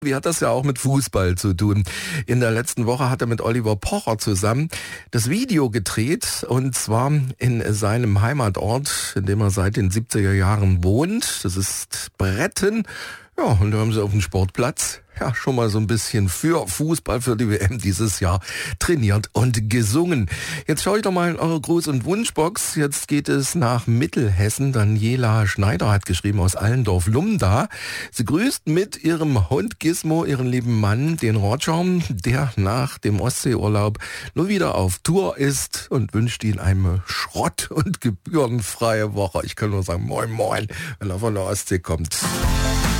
Wie hat das ja auch mit Fußball zu tun? In der letzten Woche hat er mit Oliver Pocher zusammen das Video gedreht, und zwar in seinem Heimatort, in dem er seit den 70er Jahren wohnt. Das ist Bretten. Ja, und da haben sie auf dem Sportplatz schon mal so ein bisschen für Fußball, für die WM dieses Jahr trainiert und gesungen. Jetzt schaue ich doch mal in eure Gruß- und Wunschbox. Jetzt geht es nach Mittelhessen. Daniela Schneider hat geschrieben aus Allendorf-Lumda. Sie grüßt mit ihrem Hund Gizmo ihren lieben Mann, den Roger, der nach dem Ostseeurlaub nur wieder auf Tour ist, und wünscht ihnen eine schrott- und gebührenfreie Woche. Ich kann nur sagen, moin moin, wenn er von der Ostsee kommt.